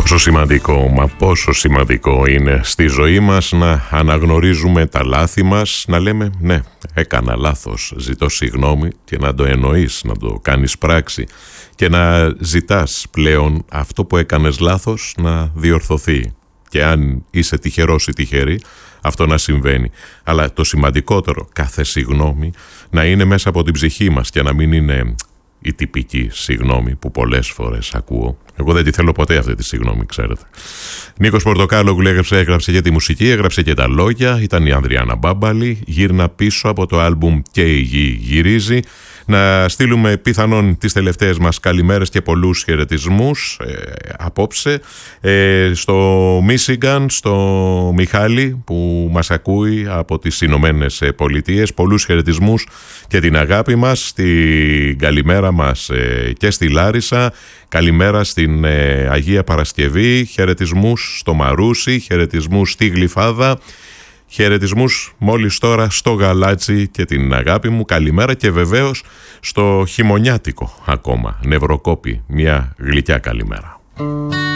Πόσο σημαντικό, μα πόσο σημαντικό είναι στη ζωή μας να αναγνωρίζουμε τα λάθη μας, να λέμε ναι, έκανα λάθος, ζητώ συγγνώμη και να το εννοείς, να το κάνεις πράξη και να ζητάς πλέον αυτό που έκανες λάθος να διορθωθεί. Και αν είσαι τυχερός ή τυχερή, αυτό να συμβαίνει. Αλλά το σημαντικότερο, κάθε συγγνώμη να είναι μέσα από την ψυχή μας και να μην είναι η τυπική συγγνώμη που πολλές φορές ακούω. Εγώ δεν τη θέλω ποτέ αυτή τη συγγνώμη, ξέρετε. Νίκος Πορτοκάλογλου έγραψε και τη μουσική, έγραψε και τα λόγια. Ήταν η Ανδριάννα Μπάμπαλη. Γύρνα πίσω από το άλμπουμ «Και η γη γυρίζει». Να στείλουμε πιθανόν τις τελευταίες μας καλημέρες και πολλούς χαιρετισμούς απόψε στο Μίσιγκαν, στο Μιχάλη που μας ακούει από τις Ηνωμένες Πολιτείες. Πολλούς χαιρετισμούς και την αγάπη μας, την καλημέρα μας και στη Λάρισα. Καλημέρα στην Αγία Παρασκευή, χαιρετισμούς στο Μαρούσι, χαιρετισμούς στη Γλυφάδα. Χαιρετισμούς μόλις τώρα στο Γαλάτσι και την αγάπη μου. Καλημέρα και βεβαίως στο χειμωνιάτικο ακόμα Νευροκόπη. Μια γλυκιά καλημέρα.